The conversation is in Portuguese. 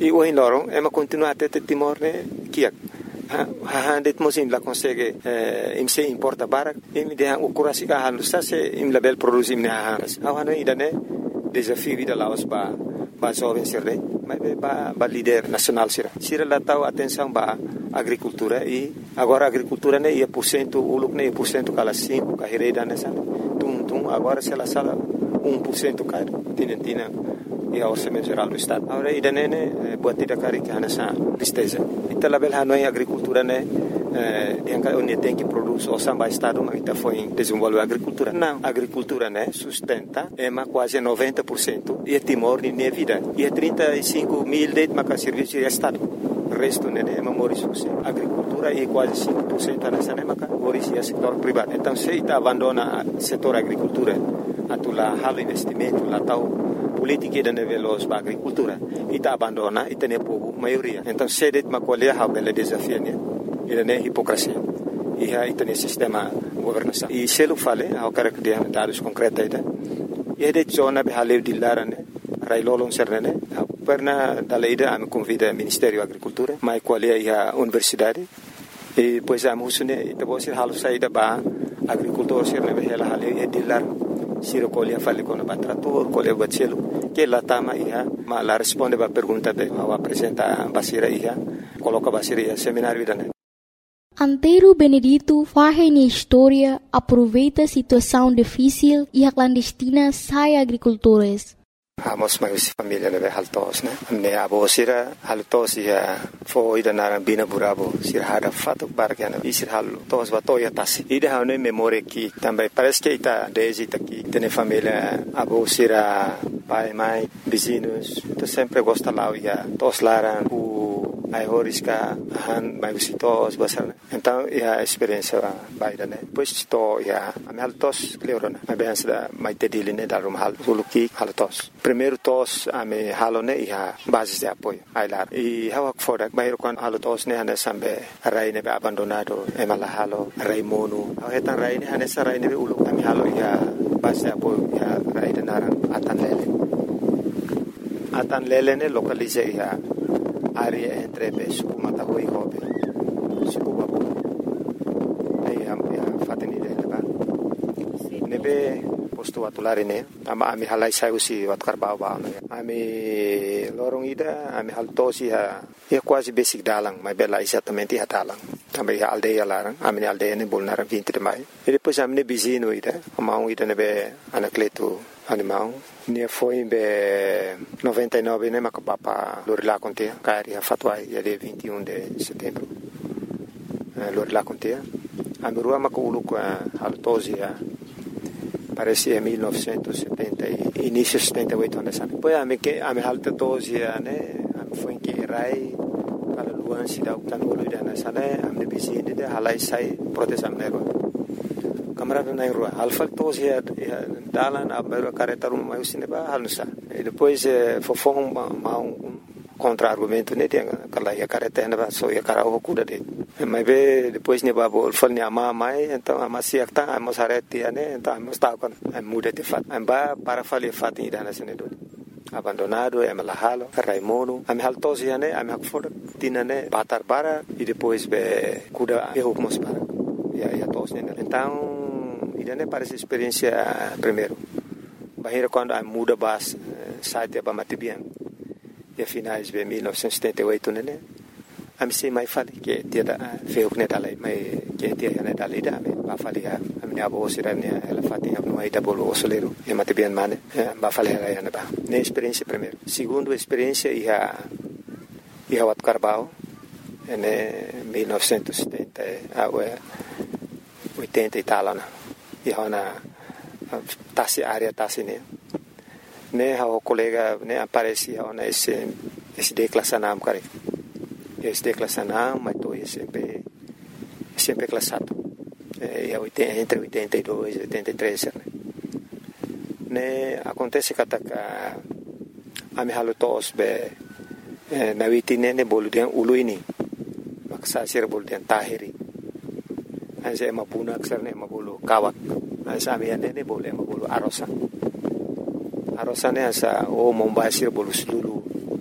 E o lorong ema continua até Timor né kiak. Handet mosim la consegue imse importa barak im de o kurasi ka halu sa se im label produzim ne haras awana idane desafio vida laos ba jovem sirre mas ba líder nacional sira la tau atenção ba agricultura e agora agricultura né ia por cento o lucro né ia por cento cala 5 carreira nessa tum agora se ela sala 1% cai tina e ao orçamento geral do estado agora idane né buat tidak kari que nessa tristeza ita label hanoi agricultura né yang onde tem que produz o samba estado mas ita foi desenvolver agricultura não agricultura né sustenta quase 90% e Timor nem vida e 35 mil de maka serviço de estado o resto né moris agricultura e quase 5% nessa né maka moris e setor privado então se ita abandona setor agricultura atula hal investimento lá tal política da veloz para agricultura ita abandona ita ne povo maioria então sedet makolia ha bela desafio né ida ne hipocrisia e ha ita ne sistema governação e se lo fale ao cara que dá dados concretos ida e de zona be haleu dilara né railolon serne perna daleida am convida Ministério Agricultura mai qualia ia universidade e pois am husune ita bosir halu saída ba agricultor serne be hela haleu e dilar siro colia fale con trator colia bacelo que la tama ia ma la risponde ba pergunta be ao apresenta basira ia coloca basira ia seminário da Antero Benedito faz na história aproveita a situação difícil e a clandestina sai agricultores. Amos mais família leve haltos né ne abo sira haltos ia foi da na bina burabo sira hada fato bargana isir haltos batoya tas ida hane memória que também parece que está desde aqui tem família abo sira pai mãe vizinhos tu sempre gosta lá ia tos laran ai horiska han mai visitos basar então a experiência baida né pois to ia haltos leorona mas bem da mai tedilene da rum hal suluki haltos primeiro tos ame halone ia basis de apoio ai lar e hawak foda bairo kan haltos ne hane sambe rai ne abandonado emala halo rai monu etan rai ne hane sarai ne ulu ame halo ia basis de apoio ia rai de naran atan lele ne localize ia área entre suku mataho e hobe suku babu aí a fateni dele ba nebe posto atulare ne ama ami halai sai usi wat karbau ba ami lorong ida ami haltosi ha quase basic dalang mas bela exatamente ha dalang também a aldeia larang ami aldeia ne bolnar 20 de maio e depois ami ne bizino ida amau ida nebe anacleto animal ne foi be 99 né macapapa lorila contea cari a fatwai dia 21 de setembro lorila contea a mirua maculu com altosia parece 1970 início 78 anos depois a me alta tosia né foi que rai para luan se dá o tanolo da nasane am de bizine de halai sai protesam nego kamera na rua alfa tosia dalan abero careta uma usine ba halusa e depois fofong contra-argumento né tem aquela ia careta na só ia cara o cuda de mas depois ne babo fal ne ama mai então ama siak ta amos areti né então amos ta con muda de fat amba para fali fat ida na sene do abandonado é malahalo raimono am haltosia né am hakfor tinane batar bara e depois be cuda erro como para ia tos né então idane parece experiência primeiro bahira quando a muda bas site ba matibian e finais de 1978 né a me sei mai fali que dia da feu que dalai mai que dia né dalai da me ba fali a minha avó sirane ela fatia no aí da bolo osoleiro e matibian mane ba fali ela né ba ne experiência primeiro segundo experiência ia wat Carbau em 1970 a 80 e tal né e hona tasi área tasi ne ha colega ne aparece hona esse declassanam kare esse declassanam mas to sempre classado e entre 82 e 83 ne acontece que a me halo tos be na witine ne boludian uluini maksa sir boludian tahiri anse mapuna aksar ne mabulu kawak ansa mi ne bolu mabulu arosa ne asa o mombasir bolu sululu